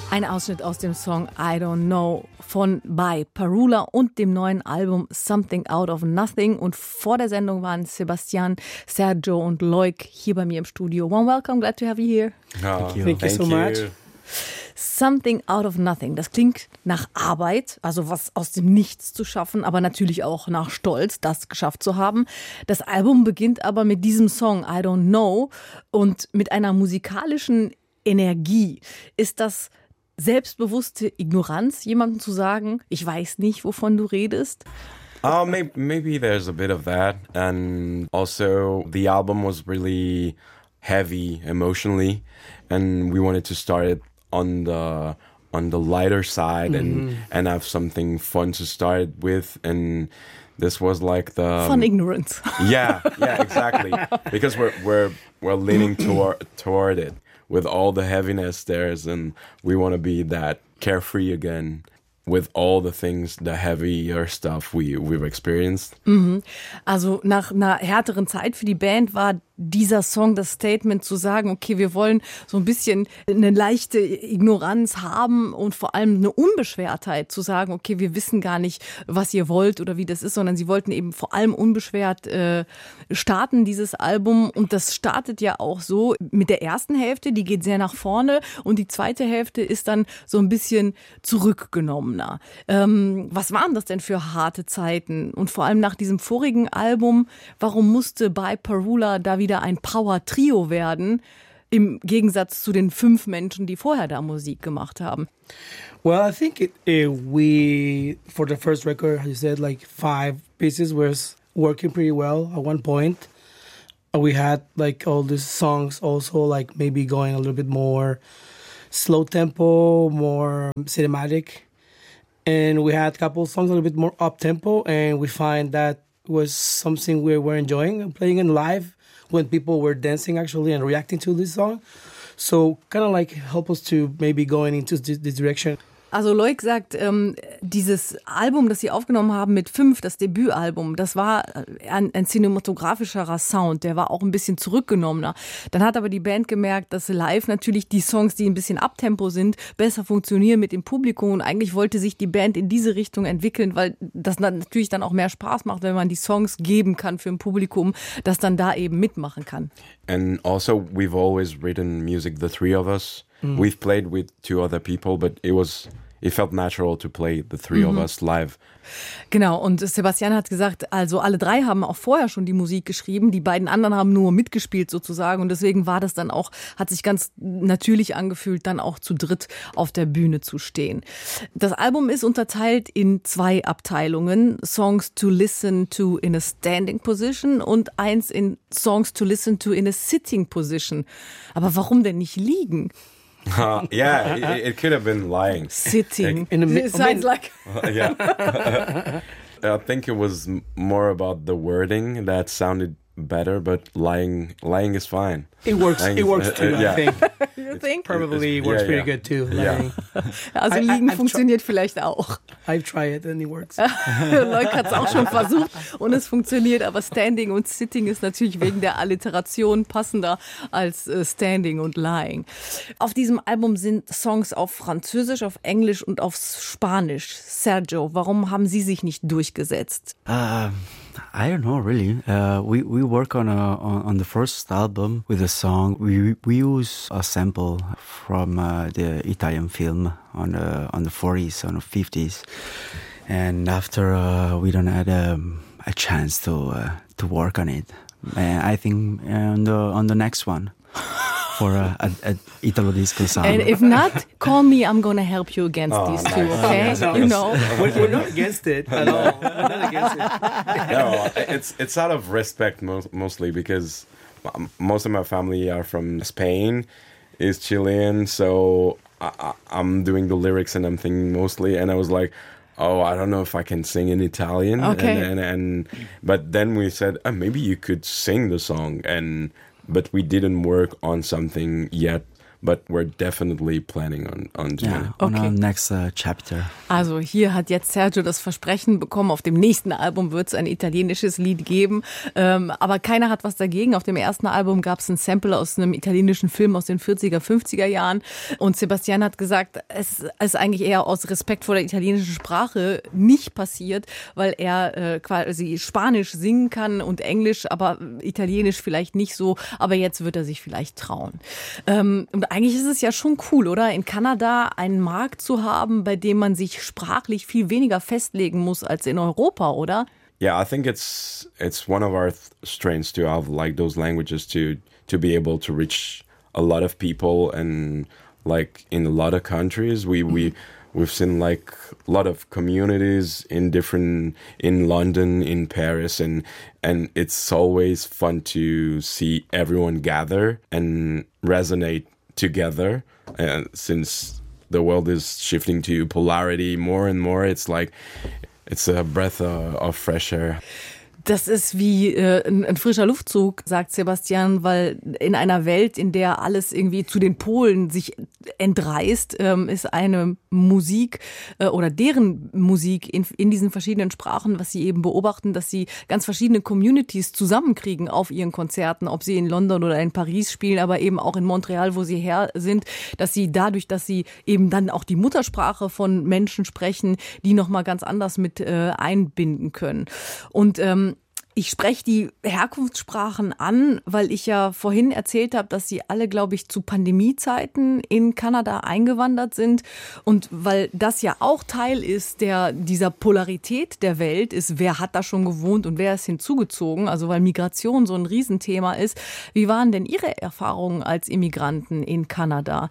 Ein Ausschnitt aus dem Song I Don't Know von By Parula und dem neuen Album Something Out of Nothing. Und vor der Sendung waren Sebastian, Sergio und Loic hier bei mir im Studio. Warm welcome, glad to have you here. Oh, thank you so much. Something Out of Nothing, das klingt nach Arbeit, also was aus dem Nichts zu schaffen, aber natürlich auch nach Stolz, das geschafft zu haben. Das Album beginnt aber mit diesem Song I Don't Know und mit einer musikalischen Energie. Ist das selbstbewusste Ignoranz, jemandem zu sagen, ich weiß nicht, wovon du redest? Maybe there's a bit of that. And also the album was really heavy emotionally and we wanted to start it on the lighter side and have something fun to start with, and this was like the fun ignorance. yeah, exactly. Because we're leaning toward it with all the heaviness there, and we want to be that carefree again with all the things, the heavier stuff we've experienced. Also nach einer härteren Zeit für die Band war dieser Song das Statement zu sagen, okay, wir wollen so ein bisschen eine leichte Ignoranz haben und vor allem eine Unbeschwertheit zu sagen, okay, wir wissen gar nicht, was ihr wollt oder wie das ist, sondern sie wollten eben vor allem unbeschwert starten, dieses Album. Und das startet ja auch so mit der ersten Hälfte, die geht sehr nach vorne und die zweite Hälfte ist dann so ein bisschen zurückgenommener. Was waren das denn für harte Zeiten? Und vor allem nach diesem vorigen Album, warum musste By Parula da wieder ein Power-Trio werden, im Gegensatz zu den 5 Menschen, die vorher da Musik gemacht haben? Well, I think we, for the first record, as you said, like 5 pieces was working pretty well at one point. We had like all these songs also like maybe going a little bit more slow tempo, more cinematic. And we had a couple of songs a little bit more up tempo, and we find that was something we were enjoying playing in live when people were dancing actually and reacting to this song. So kind of like help us to maybe going into this direction. Also Loic sagt, dieses Album, das sie aufgenommen haben mit 5, das Debütalbum, das war ein cinematografischerer Sound, der war auch ein bisschen zurückgenommener. Dann hat aber die Band gemerkt, dass live natürlich die Songs, die ein bisschen Abtempo sind, besser funktionieren mit dem Publikum und eigentlich wollte sich die Band in diese Richtung entwickeln, weil das natürlich dann auch mehr Spaß macht, wenn man die Songs geben kann für ein Publikum, das dann da eben mitmachen kann. And also we've always written music, the 3 of us. We've played with 2 other people, but it felt natural to play the 3 of us live. Genau, und Sebastian hat gesagt, also alle 3 haben auch vorher schon die Musik geschrieben, die beiden anderen haben nur mitgespielt sozusagen und deswegen war das dann auch, hat sich ganz natürlich angefühlt, dann auch zu dritt auf der Bühne zu stehen. Das Album ist unterteilt in 2 Abteilungen, Songs to Listen to in a Standing Position und eins in Songs to Listen to in a Sitting Position. Aber warum denn nicht liegen? Yeah, it could have been lying. Sitting. It sounds like... Yeah. I think it was more about the wording that sounded better, but lying is fine. It works. Lying it works too. yeah. I think. You think? Probably works pretty good too. Yeah. Also liegen funktioniert vielleicht auch. I've tried it and it works. Loic hat es auch schon versucht und es funktioniert, aber Standing und Sitting ist natürlich wegen der Alliteration passender als Standing und Lying. Auf diesem Album sind Songs auf Französisch, auf Englisch und auf Spanisch. Sergio, warum haben Sie sich nicht durchgesetzt? I don't know really. We work on the first album with a song. We use a sample from the Italian film on the 40s, on the 50s, and after we don't had a chance to work on it. I think on the next one. For a Italo disco sound. And if not, call me. I'm gonna help you against these 2. Okay, No, you know. We're not against it at all. We're not against it. No, it's out of respect mostly because most of my family are from Spain, is Chilean, so I'm doing the lyrics and I'm thinking mostly, and I was like, oh, I don't know if I can sing in Italian. Okay. But then we said, maybe you could sing the song, but we didn't work on something yet. but we're definitely planning on doing it. On our next chapter. Also hier hat jetzt Sergio das Versprechen bekommen, auf dem nächsten Album wird es ein italienisches Lied geben, aber keiner hat was dagegen. Auf dem ersten Album gab es ein Sample aus einem italienischen Film aus den 40er, 50er Jahren und Sebastian hat gesagt, es ist eigentlich eher aus Respekt vor der italienischen Sprache nicht passiert, weil er quasi Spanisch singen kann und Englisch, aber Italienisch vielleicht nicht so, aber jetzt wird er sich vielleicht trauen. Und eigentlich ist es ja schon cool, oder? In Kanada einen Markt zu haben, bei dem man sich sprachlich viel weniger festlegen muss als in Europa, oder? Yeah, I think it's one of our strengths to have like those languages to be able to reach a lot of people and like in a lot of countries. We've seen like a lot of communities in London, in Paris, and it's always fun to see everyone gather and resonate together. Since the world is shifting to polarity more and more, it's like it's a breath of fresh air. Das ist wie ein frischer Luftzug, sagt Sebastian, weil in einer Welt, in der alles irgendwie zu den Polen sich entreißt, ist eine Musik oder deren Musik in diesen verschiedenen Sprachen, was sie eben beobachten, dass sie ganz verschiedene Communities zusammenkriegen auf ihren Konzerten, ob sie in London oder in Paris spielen, aber eben auch in Montreal, wo sie her sind, dass sie dadurch, dass sie eben dann auch die Muttersprache von Menschen sprechen, die nochmal ganz anders mit einbinden können. Und ich spreche die Herkunftssprachen an, weil ich ja vorhin erzählt habe, dass sie alle, glaube ich, zu Pandemiezeiten in Kanada eingewandert sind. Und weil das ja auch Teil ist dieser Polarität der Welt, ist, wer hat da schon gewohnt und wer ist hinzugezogen. Also weil Migration so ein Riesenthema ist. Wie waren denn Ihre Erfahrungen als Immigranten in Kanada?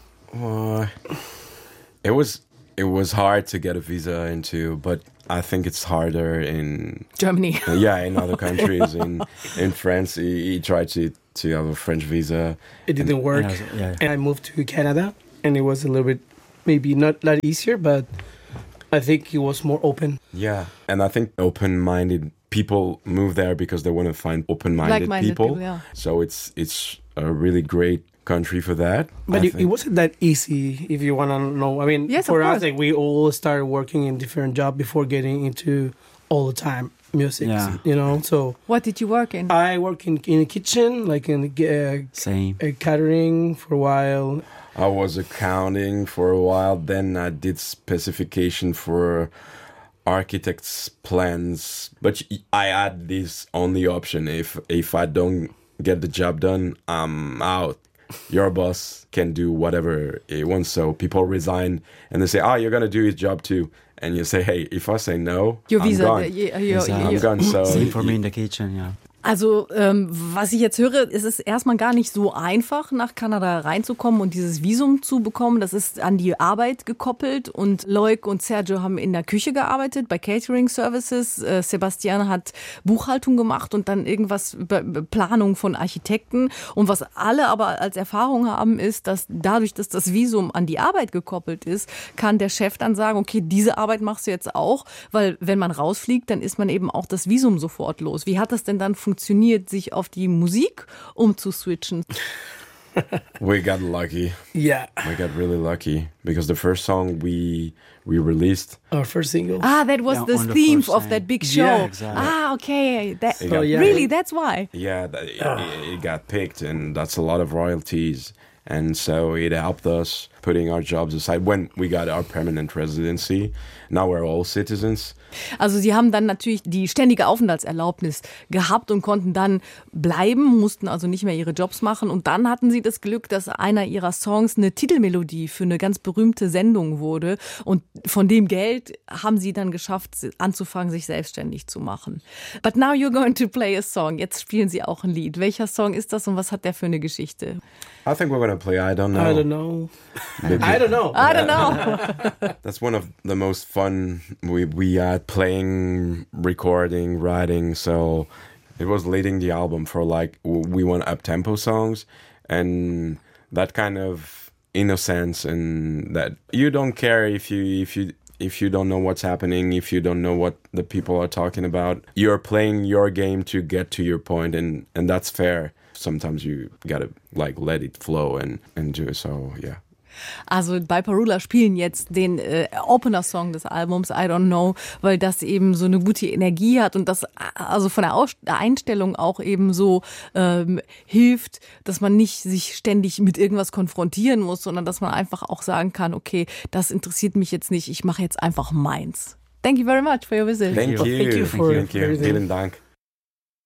It was hard to get a visa into, but I think it's harder in Germany. Yeah, in other countries. in France, he tried to have a French visa. It didn't work. Yeah. And I moved to Canada, and it was a little bit, maybe not that easier, but I think it was more open. Yeah, and I think open-minded people move there because they want to find open-minded people. Yeah. So it's a really great country for that. But it wasn't that easy, if you want to know. I mean, yes, for of us, course. like, we all started working in different jobs before getting into all the time music, you know. So What did you work in? I work in the kitchen, like in Same. catering for a while. I was accounting for a while. Then I did specification for architects' plans. But I had this only option. If I don't get the job done, I'm out. Your boss can do whatever he wants. So people resign and they say, you're going to do his job too. And you say, hey, if I say no, Your I'm visa, gone. I'm gone. So Same for me in the kitchen, yeah. Also, was ich jetzt höre, es ist erstmal gar nicht so einfach, nach Kanada reinzukommen und dieses Visum zu bekommen. Das ist an die Arbeit gekoppelt und Loic und Sergio haben in der Küche gearbeitet, bei Catering Services. Sebastian hat Buchhaltung gemacht und dann irgendwas über Planung von Architekten. Und was alle aber als Erfahrung haben, ist, dass dadurch, dass das Visum an die Arbeit gekoppelt ist, kann der Chef dann sagen, okay, diese Arbeit machst du jetzt auch, weil wenn man rausfliegt, dann ist man eben auch das Visum sofort los. Wie hat das denn dann funktioniert, sich auf die Musik umzuswitchen? we got lucky. Yeah, We got really lucky because the first song we released, our first single. That was the on the theme first of time. that big show. Yeah, exactly. Okay. Oh, yeah. Really, that's why. yeah, it got picked, and that's a lot of royalties. And so it helped us putting our jobs aside when we got our permanent residency. Now we're all citizens. Also sie haben dann natürlich die ständige Aufenthaltserlaubnis gehabt und konnten dann bleiben, mussten also nicht mehr ihre Jobs machen. Und dann hatten sie das Glück, dass einer ihrer Songs eine Titelmelodie für eine ganz berühmte Sendung wurde. Und von dem Geld haben sie dann geschafft, anzufangen, sich selbstständig zu machen. But now you're going to play a song. Jetzt spielen sie auch ein Lied. Welcher Song ist das und was hat der für eine Geschichte? I think we're gonna play I Don't Know. I don't know. Maybe. I don't know. I don't know. That's one of the most fun we had playing, recording, writing. So it was leading the album for like we want up-tempo songs and that kind of innocence and that you don't care if you don't know what's happening, if you don't know what the people are talking about. You're playing your game to get to your point and that's fair. sometimes you gotta like let it flow and do it. So yeah. Also bei Parula spielen jetzt den Opener-Song des Albums, I Don't Know, weil das eben so eine gute Energie hat und das also von der Einstellung auch eben so hilft, dass man nicht sich ständig mit irgendwas konfrontieren muss, sondern dass man einfach auch sagen kann, okay, das interessiert mich jetzt nicht, ich mache jetzt einfach meins. Thank you very much for your visit. Thank you. Thank you for everything. Vielen Dank.